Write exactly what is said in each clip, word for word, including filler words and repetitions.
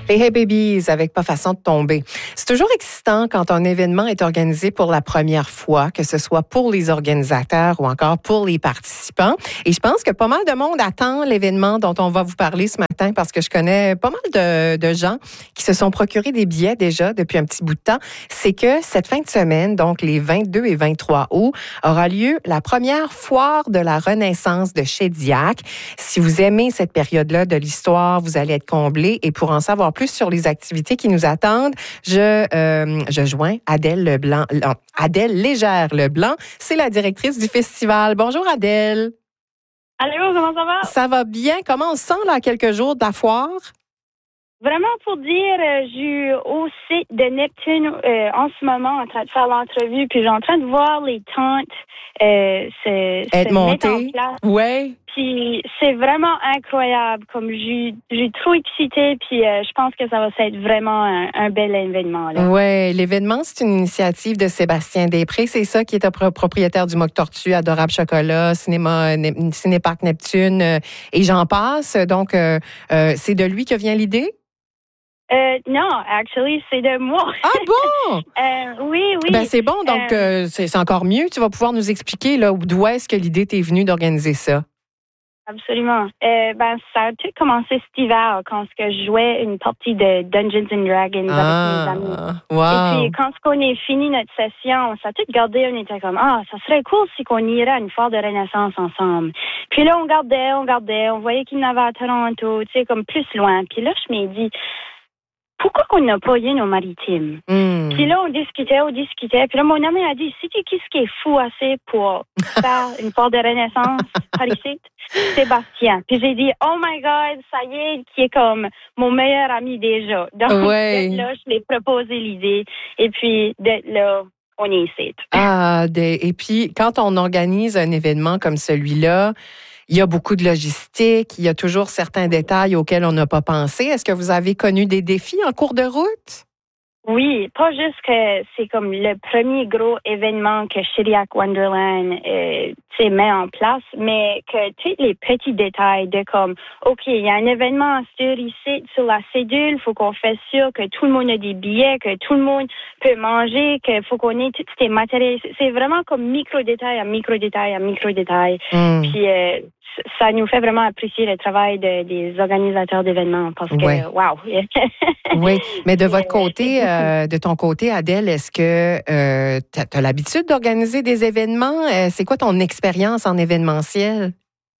Les Hey Babies avec Pas façon de tomber. C'est toujours excitant quand un événement est organisé pour la première fois, que ce soit pour les organisateurs ou encore pour les participants. Et je pense que pas mal de monde attend l'événement dont on va vous parler ce matin parce que je connais pas mal de, de gens qui se sont procurés des billets déjà depuis un petit bout de temps. C'est que cette fin de semaine, donc les vingt-deux et vingt-trois août, aura lieu la première foire de la Renaissance de Shediac. Si vous aimez cette période-là de l'histoire, vous allez être comblés. Et pour en savoir plus sur les activités qui nous attendent, je, euh, je joins Adèle Leblanc, non, Adèle Légère-Leblanc. C'est la directrice du festival. Bonjour Adèle. Allô, comment ça va? Ça va bien. Comment on se sent là, à quelques jours de la foire? Vraiment, pour dire, euh, je suis au site de Neptune euh, en ce moment en train de faire l'entrevue, puis j'ai en train de voir les tentes euh, se, Être se montées. mettre en place. Ouais. Puis c'est vraiment incroyable. Comme je je suis trop excitée, puis euh, je pense que ça va être vraiment un, un bel événement. Là. Ouais, l'événement, c'est une initiative de Sébastien Després. C'est ça qui est le propriétaire du Mock Tortue, Adorable Chocolat, Cinéma, ne, Cinéparc Neptune euh, et j'en passe. Donc, euh, euh, c'est de lui que vient l'idée? Euh, non, actually, c'est de moi. Ah bon? euh, oui, oui. Ben c'est bon, donc euh, euh, c'est, c'est encore mieux. Tu vas pouvoir nous expliquer là, d'où est-ce que l'idée t'est venue d'organiser ça? Absolument. Euh, ben, ça a tout commencé cet hiver quand je jouais une partie de Dungeons and Dragons ah, avec mes amis. Wow. Et puis, quand on est fini notre session, ça a tout gardé, on était comme, ah, ça serait cool si qu'on irait à une foire de Renaissance ensemble. Puis là, on gardait, on gardait, on voyait qu'il y en avait à Toronto, tu sais, comme plus loin. Puis là, je m'ai dit, pourquoi qu'on n'a pas eu nos maritimes? Mm. Puis là, on discutait, on discutait. Puis là, mon ami a dit, sais-tu qui ce qui est fou assez pour faire une foire de Renaissance par ici? Sébastien. Puis j'ai dit, oh my God, ça y est, qui est comme mon meilleur ami déjà. Donc, ouais. là, je l'ai proposé l'idée. Et puis, d'être là, on est ici. Ah, des, et puis, quand on organise un événement comme celui-là, il y a beaucoup de logistique, il y a toujours certains détails auxquels on n'a pas pensé. Est-ce que vous avez connu des défis en cours de route? Oui, pas juste que c'est comme le premier gros événement que Shediac Wonderland euh, met en place, mais que tous les petits détails de comme, OK, il y a un événement sur ici, sur la cédule, il faut qu'on fasse sûr que tout le monde a des billets, que tout le monde peut manger, qu'il faut qu'on ait tous ces matériels. C'est vraiment comme micro-détail à micro-détail à micro-détail. Mm. Puis euh, ça nous fait vraiment apprécier le travail de, des organisateurs d'événements parce que, ouais. wow! Oui, mais de votre côté, euh, de ton côté, Adèle, est-ce que euh, tu as l'habitude d'organiser des événements? Euh, c'est quoi ton expérience en événementiel?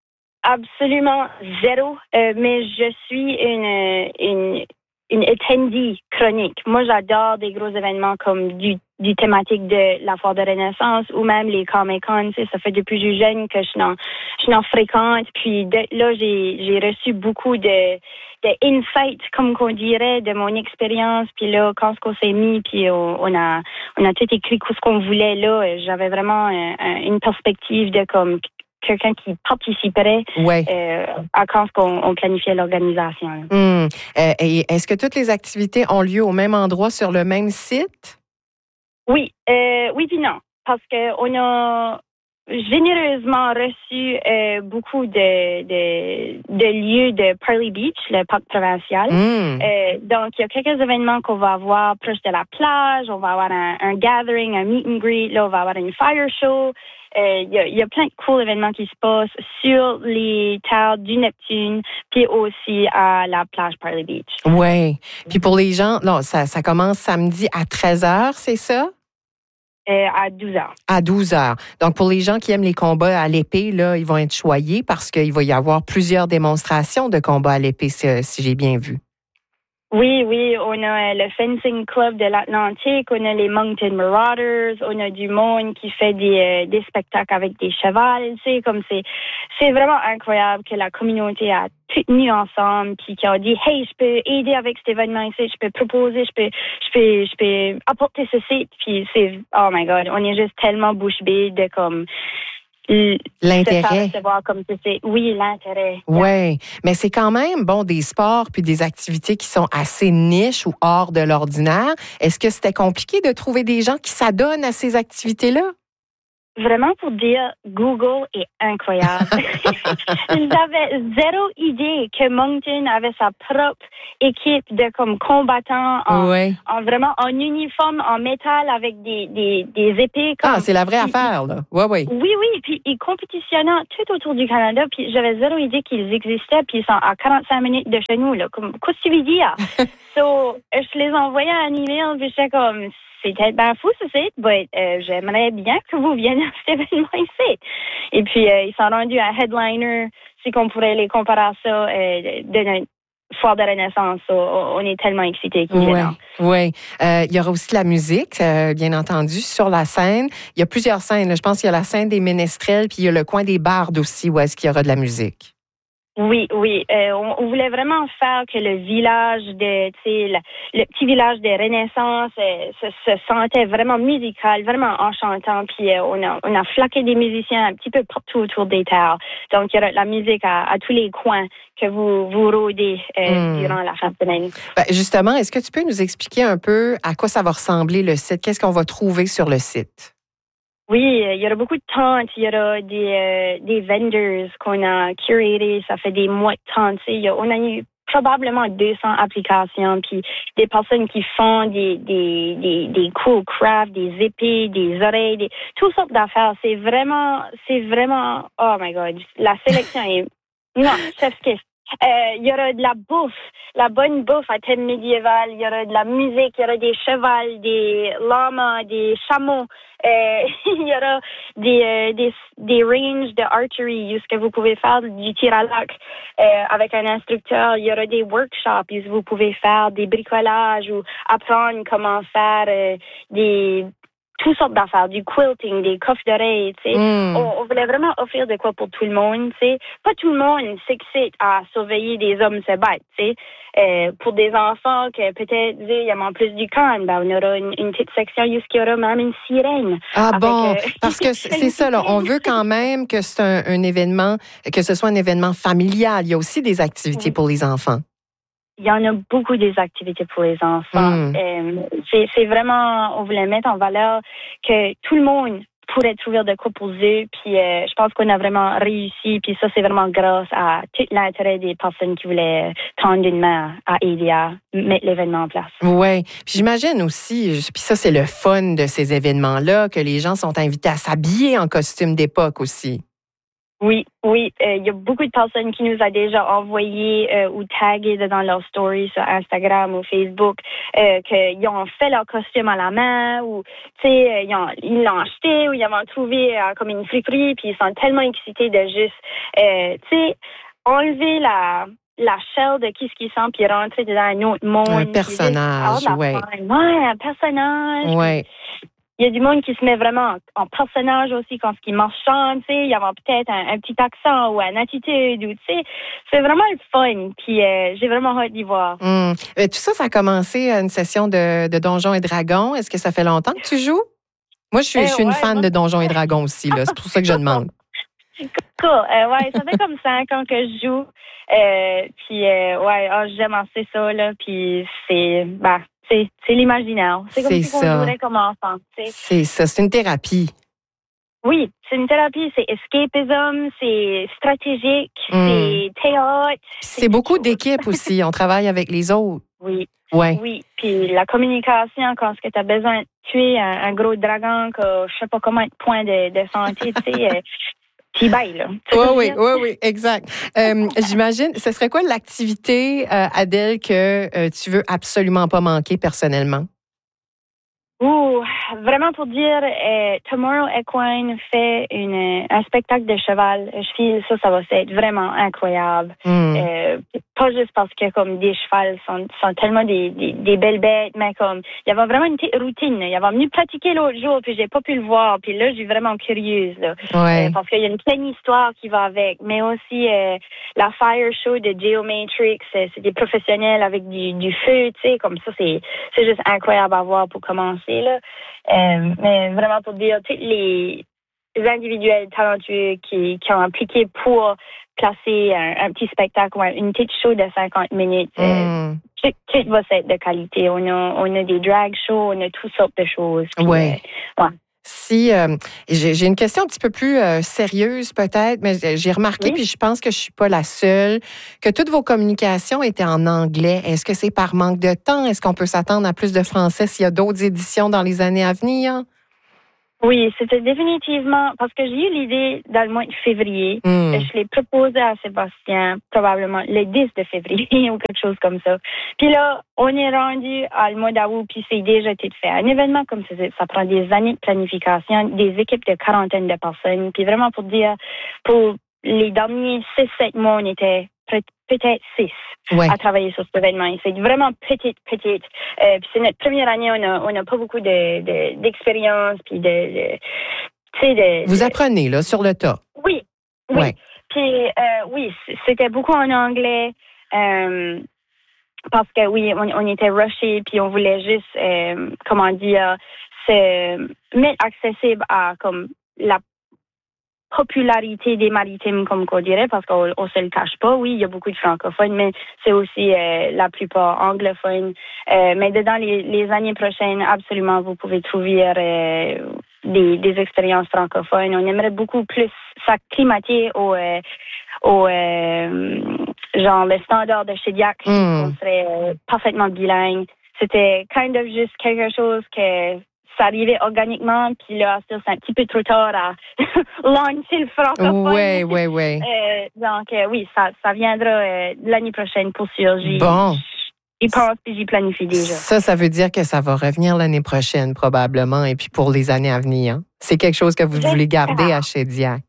Absolument zéro, euh, mais je suis une, une, une attendee chronique. Moi, j'adore des gros événements comme du du thématique de la foire de Renaissance ou même les Comic-Con. Ça fait depuis que je suis jeune que je suis en, je suis en fréquente. Puis de, là, j'ai, j'ai reçu beaucoup de, de insights, comme qu'on dirait, de mon expérience. Puis là, quand on s'est mis, puis on, on a on a tout écrit ce qu'on voulait là, j'avais vraiment un, un, une perspective de comme quelqu'un qui participerait ouais. euh, à quand on, on planifiait l'organisation. Mmh. Euh, et est-ce que toutes les activités ont lieu au même endroit sur le même site? Oui, euh, oui puis non, parce que on a généreusement reçu euh, beaucoup de, de, de lieux de Pearly Beach, le parc provincial. Mm. Euh, donc, il y a quelques événements qu'on va avoir proche de la plage. On va avoir un, un gathering, un meet and greet. Là, on va avoir une fire show. Euh, il, y a, il y a plein de cool événements qui se passent sur les terres du Neptune, puis aussi à la plage Pearly Beach. Oui. Puis pour les gens, non, ça, ça commence samedi à treize heures, c'est ça? Euh, à douze heures. À douze heures. Donc, pour les gens qui aiment les combats à l'épée, là, ils vont être choyés parce qu'il va y avoir plusieurs démonstrations de combats à l'épée, si, si j'ai bien vu. Oui, oui, on a le Fencing Club de l'Atlantique, on a les Mountain Marauders, on a du monde qui fait des, euh, des spectacles avec des chevals, tu sais, comme c'est, c'est vraiment incroyable que la communauté a tout tenu ensemble, puis qui a dit, hey, je peux aider avec cet événement ici, je peux proposer, je peux, je peux, je peux apporter ceci, puis c'est, oh my God, on est juste tellement bouche bée de comme, l'intérêt. Comme c'est, oui, l'intérêt. Oui, mais c'est quand même, bon, des sports puis des activités qui sont assez niches ou hors de l'ordinaire. Est-ce que c'était compliqué de trouver des gens qui s'adonnent à ces activités-là? vraiment pour dire, Google est incroyable. J'avais zéro idée que Moncton avait sa propre équipe de comme combattants en, ouais. en vraiment en uniforme, en métal avec des, des, des épées. Comme, ah, c'est la vraie affaire, là. Oui, oui. Oui, oui. Puis ils compétitionnent tout autour du Canada. Puis j'avais zéro idée qu'ils existaient. Puis ils sont à quarante-cinq minutes de chez nous, là. Comme, qu'est-ce que tu veux dire? So, je les envoyais un email, puis j'étais comme, c'est peut-être bien fou, ce site, mais euh, j'aimerais bien que vous veniez à cet événement ici. Et puis, euh, ils sont rendus à Headliner, si qu'on pourrait les comparer à ça, euh, de notre foire de Renaissance. So, on est tellement excités qu'ils viennent. Oui, oui. Euh, il y aura aussi de la musique, euh, bien entendu, sur la scène. Il y a plusieurs scènes. Là. Je pense qu'il y a la scène des ménestrels, puis il y a le coin des bardes aussi, où est-ce qu'il y aura de la musique. Oui, oui. Euh, on, on voulait vraiment faire que le village de, tu sais, le, le petit village de Renaissance euh, se, se sentait vraiment musical, vraiment enchantant. Puis euh, on a on a flaqué des musiciens un petit peu partout autour des terres. Donc il y aura de la musique à, à tous les coins que vous vous rôdez euh, mm. durant la fin de semaine. Ben, justement, est-ce que tu peux nous expliquer un peu à quoi ça va ressembler le site? Qu'est-ce qu'on va trouver sur le site? Oui, il y aura beaucoup de tentes, il y aura des, euh, des vendors qu'on a curatés, ça fait des mois de tentes. On a eu probablement deux cents applications, puis des personnes qui font des, des, des, des cool crafts, des épées, des oreilles, des, toutes sortes d'affaires. C'est vraiment, c'est vraiment, oh my God, la sélection est, non, chef's kiss. Euh, il y aura de la bouffe, la bonne bouffe à thème médiéval. Il y aura de la musique, il y aura des chevals, des lamas, des chameaux. Euh, il y aura des, euh, des, des ranges de archery, où ce que vous pouvez faire du tir à l'arc euh, avec un instructeur. Il y aura des workshops, où vous pouvez faire des bricolages ou apprendre comment faire euh, des toutes sortes d'affaires, du quilting, des coffres d'oreilles, tu sais. Mm. On, on voulait vraiment offrir de quoi pour tout le monde, tu sais. Pas tout le monde s'excite à surveiller des hommes se battre, tu sais. Euh, pour des enfants que peut-être, il y a en plus du camp, ben, on aura une, une petite section où il y aura même une sirène. Ah avec, bon, euh, parce que c'est ça, là. On veut quand même que c'est un, un événement, que ce soit un événement familial. Il y a aussi des activités oui. pour les enfants. Il y en a beaucoup des activités pour les enfants. Mm. Euh, c'est, c'est vraiment, on voulait mettre en valeur que tout le monde pourrait trouver de quoi pour eux. Puis euh, je pense qu'on a vraiment réussi. Puis ça, c'est vraiment grâce à tout l'intérêt des personnes qui voulaient tendre une main à aider à mettre l'événement en place. Oui. Puis j'imagine aussi, puis ça, c'est le fun de ces événements-là, que les gens sont invités à s'habiller en costume d'époque aussi. Oui, oui. Il euh, y a beaucoup de personnes qui nous ont déjà envoyé euh, ou tagué dans leurs stories sur Instagram ou Facebook euh, qu'ils ont fait leur costume à la main ou, tu sais, ils, ont, ils l'ont acheté ou ils l'ont trouvé euh, comme une friperie puis ils sont tellement excités de juste, euh, tu sais, enlever la... la shell de qui ce qu'ils sont puis rentrer dans un autre monde. Un personnage, oui. Ouais, un personnage. Oui. Il y a du monde qui se met vraiment en, en personnage aussi quand ils marchandent, tu sais, il y a peut-être un, un petit accent ou une attitude, ou tu sais, c'est vraiment le fun, puis euh, j'ai vraiment hâte d'y voir. Mmh. Tout ça, ça a commencé à une session de, de Donjons et Dragons. Est-ce que ça fait longtemps que tu joues? Moi, je suis, euh, je suis ouais, une fan moi... de Donjons et Dragons aussi, là. C'est pour ça que je demande. Cool. Euh, ouais, ça fait comme cinq ans que je joue. Euh, puis, euh, ouais, oh, j'aime assez ça, là. Puis, c'est, bah, c'est, c'est l'imaginaire. C'est comme c'est si on jouerait comme enfant. T'sais. C'est ça. C'est une thérapie. Oui, c'est une thérapie. C'est escapism, c'est stratégique, mm. c'est théâtre. C'est, c'est beaucoup d'équipes aussi. On travaille avec les autres. Oui. Ouais. Oui. Puis la communication, quand tu as besoin de tuer un, un gros dragon, que je sais pas comment de points de, de santé, tu sais. euh, Puis bye, là. Oui, oui, oui, oui, exact. Euh, j'imagine, ce serait quoi l'activité, euh, Adèle, que euh, tu veux absolument pas manquer personnellement? Ouh, vraiment pour dire, euh, Tomorrow Equine fait une, un spectacle de cheval. Je file ça, ça va être vraiment incroyable. Mm. Euh, pas juste parce que comme des chevals sont, sont tellement des, des, des belles bêtes, mais comme il y avait vraiment une petite routine. Il y avait venu pratiquer l'autre jour, puis j'ai pas pu le voir. Puis là, je suis vraiment curieuse, là, ouais. euh, parce qu'il y a une pleine histoire qui va avec. Mais aussi euh, la Fire Show de Geomatrix, c'est, c'est des professionnels avec du, du feu, tu sais, comme ça, c'est, c'est juste incroyable à voir pour commencer. Là. Euh, mais vraiment pour dire, tous les individuels talentueux qui, qui ont appliqué pour placer un, un petit spectacle ou une petite show de cinquante minutes, mm. euh, tout, tout va être de qualité. On a, on a des drag shows, on a toutes sortes de choses. Puis, ouais. Euh, ouais. Si euh, j'ai, j'ai une question un petit peu plus euh, sérieuse peut-être, mais j'ai remarqué, Oui. puis je pense que je suis pas la seule, que toutes vos communications étaient en anglais. Est-ce que c'est par manque de temps? Est-ce qu'on peut s'attendre à plus de français s'il y a d'autres éditions dans les années à venir? Oui, c'était définitivement parce que j'ai eu l'idée dans le mois de février. Mm. Et je l'ai proposé à Sébastien probablement le dix de février ou quelque chose comme ça. Puis là, on est rendu à le mois d'août, puis c'est déjà tout fait. Un événement comme ça, ça prend des années de planification, des équipes de quarantaine de personnes. Puis vraiment pour dire, pour les derniers six, sept mois, on était peut-être six Ouais. à travailler sur cet événement. C'est vraiment petite, petite. Euh, puis c'est notre première année, on a, on a pas beaucoup de, de, d'expérience, puis de, de tu sais, de... Vous de, apprenez, là, sur le tas. Oui, oui. Ouais. Puis euh, oui, c'était beaucoup en anglais. Euh, parce que oui, on, on était rushés, puis on voulait juste, euh, comment dire, se mettre accessible à comme la popularité des maritimes, comme qu'on dirait, parce qu'on on se le cache pas. Oui, il y a beaucoup de francophones, mais c'est aussi euh, la plupart anglophones. Euh, mais dedans les, les années prochaines, absolument, vous pouvez trouver euh, des, des expériences francophones. On aimerait beaucoup plus s'acclimater au, euh, au euh, genre le standard de Shediac, Mm. on serait euh, parfaitement bilingue. C'était kind of juste quelque chose que ça arrivait organiquement, puis là, c'est un petit peu trop tard à lancer le francophone. Oui, oui, oui. Euh, donc, euh, oui, ça, ça viendra euh, l'année prochaine pour sûr. J'y, Bon. j'y pense puis j'y planifie déjà. Ça, ça veut dire que ça va revenir l'année prochaine, probablement, et puis pour les années à venir. C'est quelque chose que vous J'espère. voulez garder à Shediac.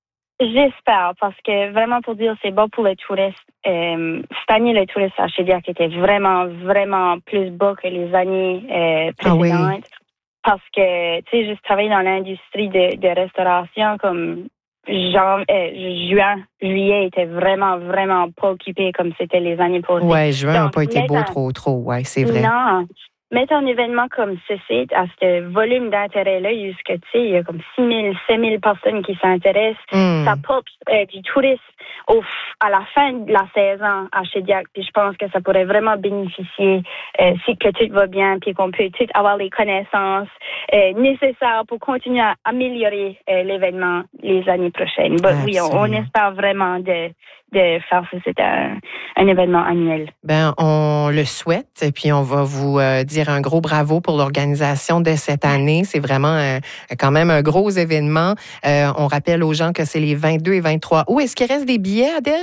J'espère, parce que vraiment pour dire, c'est bon pour les touristes. Euh, cette année, les touristes à Shediac étaient vraiment, vraiment plus bas que les années euh, précédentes. Ah oui. Parce que, tu sais, juste travailler dans l'industrie de, de restauration comme genre, euh, juin, juillet était vraiment, vraiment pas occupé comme c'était les années passées. Oui, juin n'a Donc, pas été beau mettre un- trop, trop. Oui, c'est vrai. Non. Mettre un événement comme ceci, à ce volume d'intérêt-là, jusqu'à, tu sais, il y a comme six mille, sept mille personnes qui s'intéressent. Mm. Ça porte euh, du tourisme au, à la fin de la saison à Shediac. Puis je pense que ça pourrait vraiment bénéficier euh, si que tout va bien, puis qu'on peut tout avoir les connaissances euh, nécessaires pour continuer à améliorer euh, l'événement les années prochaines. But oui, on, on Absolument. espère vraiment de, de faire ça. C'est un, un événement annuel. Ben, on le souhaite, et puis on va vous euh, dire un gros bravo pour l'organisation de cette année. C'est vraiment euh, quand même un gros événement. Euh, on rappelle aux gens que c'est les vingt-deux et vingt-trois août. Est-ce qu'il reste des billets, Adèle?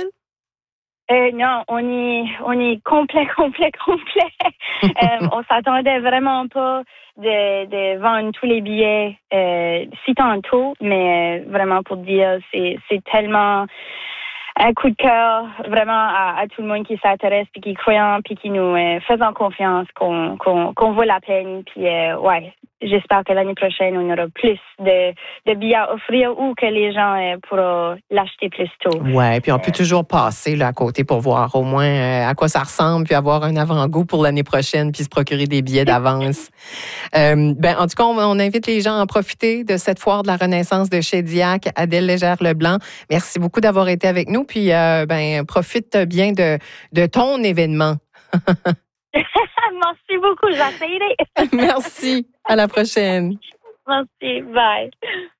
Euh, non, on est, on est complet, complet, complet. euh, on s'attendait vraiment pas de, de vendre tous les billets euh, si tantôt, mais euh, vraiment pour dire, c'est, c'est tellement un coup de cœur vraiment à, à tout le monde qui s'intéresse, puis qui croyant, puis qui nous euh, faisant confiance qu'on, qu'on, qu'on vaut la peine. Puis euh, ouais, j'espère que l'année prochaine, on aura plus de, de billets à offrir ou que les gens euh, pourront l'acheter plus tôt. Oui, puis on peut toujours passer là, à côté pour voir au moins euh, à quoi ça ressemble, puis avoir un avant-goût pour l'année prochaine, puis se procurer des billets d'avance. euh, ben, en tout cas, on, on invite les gens à en profiter de cette foire de la Renaissance de Shediac. Adèle Légère-Leblanc, merci beaucoup d'avoir été avec nous, puis euh, ben, profite bien de, de ton événement. Merci beaucoup, j'essaierai. Merci, à la prochaine. Merci, bye.